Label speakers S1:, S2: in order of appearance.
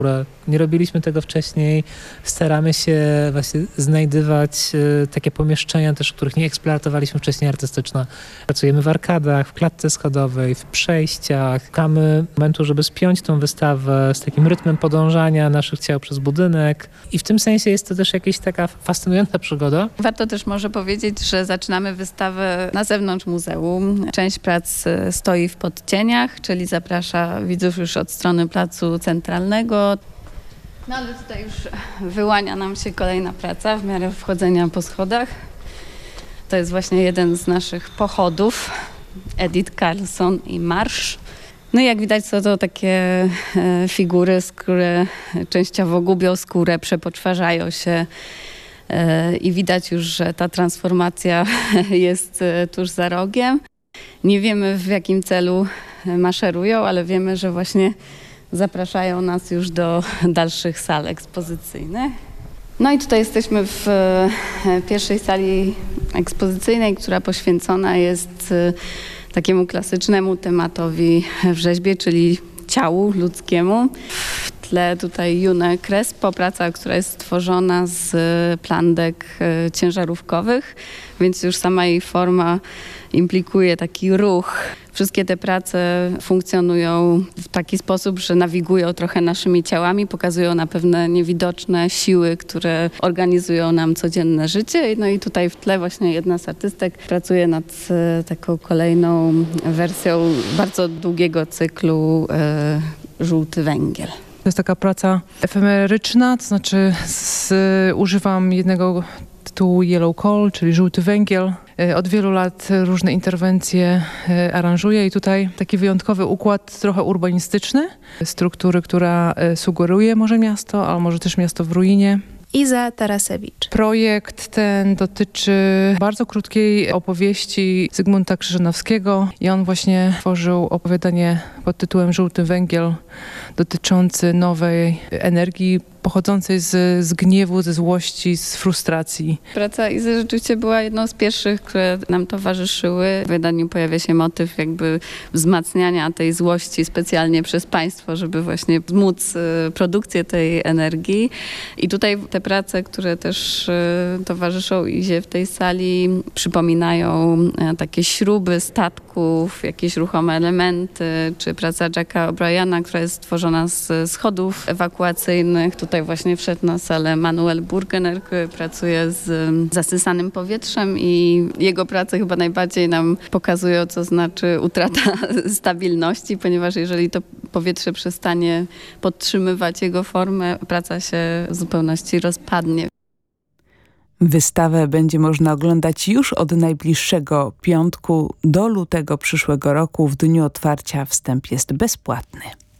S1: Nie robiliśmy tego wcześniej. Staramy się właśnie znajdywać takie pomieszczenia też, których nie eksploatowaliśmy wcześniej artystyczne. Pracujemy w arkadach, w klatce schodowej, w przejściach. Szukamy momentu, żeby spiąć tą wystawę z takim rytmem podążania naszych ciał przez budynek. I w tym sensie jest to też jakaś taka fascynująca przygoda.
S2: Warto też może powiedzieć, że zaczynamy wystawę na zewnątrz muzeum. Część prac stoi w podcieniach, czyli zaprasza widzów już od strony placu centralnego. No ale tutaj już wyłania nam się kolejna praca w miarę wchodzenia po schodach. To jest właśnie jeden z naszych pochodów. Edith Carlson i Marsz. No i jak widać są to takie figury, które częściowo gubią skórę, przepoczwarzają się i widać już, że ta transformacja jest tuż za rogiem. Nie wiemy, w jakim celu maszerują, ale wiemy, że właśnie zapraszają nas już do dalszych sal ekspozycyjnych. No i tutaj jesteśmy w pierwszej sali ekspozycyjnej, która poświęcona jest takiemu klasycznemu tematowi w rzeźbie, czyli ciału ludzkiemu. W tle tutaj June Crespo, praca, która jest stworzona z plandek ciężarówkowych, więc już sama jej forma implikuje taki ruch. Wszystkie te prace funkcjonują w taki sposób, że nawigują trochę naszymi ciałami, pokazują na pewne niewidoczne siły, które organizują nam codzienne życie. No i tutaj w tle właśnie jedna z artystek pracuje nad taką kolejną wersją bardzo długiego cyklu Żółty węgiel.
S3: To jest taka praca efemeryczna, to znaczy używam jednego tytułu Yellow Coal, czyli Żółty węgiel. Od wielu lat różne interwencje aranżuję i tutaj taki wyjątkowy układ trochę urbanistyczny, struktury, która sugeruje może miasto, ale może też miasto w ruinie.
S4: Iza Tarasewicz.
S3: Projekt ten dotyczy bardzo krótkiej opowieści Zygmunta Krzyżanowskiego i on właśnie tworzył opowiadanie pod tytułem Żółty węgiel dotyczący nowej energii pochodzącej z gniewu, ze złości, z frustracji.
S2: Praca Izy rzeczywiście była jedną z pierwszych, które nam towarzyszyły. W wydaniu pojawia się motyw jakby wzmacniania tej złości specjalnie przez państwo, żeby właśnie wzmóc produkcję tej energii. I tutaj te prace, które też towarzyszą Izie w tej sali, przypominają takie śruby statków, jakieś ruchome elementy, czy praca Jacka O'Briana, która jest stworzona z schodów ewakuacyjnych. Tutaj właśnie wszedł na salę Manuel Burgener, który pracuje z zasysanym powietrzem i jego prace chyba najbardziej nam pokazują, co znaczy utrata stabilności, ponieważ jeżeli to powietrze przestanie podtrzymywać jego formę, praca się w zupełności rozpadnie.
S5: Wystawę będzie można oglądać już od najbliższego piątku do lutego przyszłego roku. W dniu otwarcia wstęp jest bezpłatny.